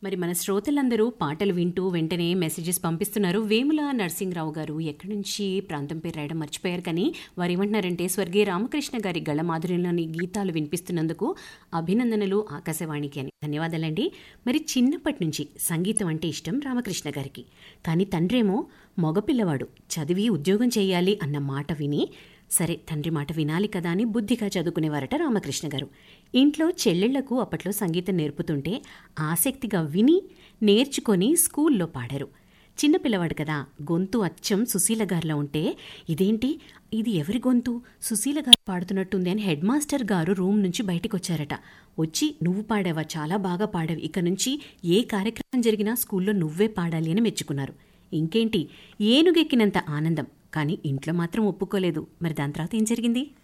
మరి మన శ్రోతలందరూ పాటలు వింటూ వెంటనే మెసేజెస్ పంపిస్తున్నారు. వేముల నరసింహరావు గారు ఎక్కడి నుంచి ప్రాంతం పేరు రాయడం మర్చిపోయారు, కానీ వారు ఏమంటున్నారంటే స్వర్గీయ రామకృష్ణ గారి గళమాధుర్యంలోని గీతాలు వినిపిస్తున్నందుకు అభినందనలు ఆకాశవాణికి అని. ధన్యవాదాలండి. మరి చిన్నప్పటి నుంచి సంగీతం అంటే ఇష్టం రామకృష్ణ గారికి. కానీ తండ్రేమో మగపిల్లవాడు, చదివి ఉద్యోగం చేయాలి అన్న మాట విని సరే తండ్రి మాట వినాలి కదా అని బుద్ధిగా చదువుకునేవారట రామకృష్ణ గారు. ఇంట్లో చెల్లెళ్లకు అప్పట్లో సంగీతం నేర్పుతుంటే ఆసక్తిగా విని నేర్చుకొని స్కూల్లో పాడారు. చిన్నపిల్లవాడు కదా, గొంతు అచ్చం సుశీల గారిలో ఉంటే ఇదేంటి, ఇది ఎవరి గొంతు, సుశీల గారు పాడుతున్నట్టుంది అని హెడ్ మాస్టర్ గారు రూమ్ నుంచి బయటికి వచ్చారట. వచ్చి నువ్వు పాడావా, చాలా బాగా పాడావు, ఇక నుంచి ఏ కార్యక్రమం జరిగినా స్కూల్లో నువ్వే పాడాలి అని మెచ్చుకున్నారు. ఇంకేంటి, ఏనుగెక్కినంత ఆనందం. కానీ ఇంట్లో మాత్రం ఒప్పుకోలేదు. మరి దాని తర్వాత ఏం జరిగింది?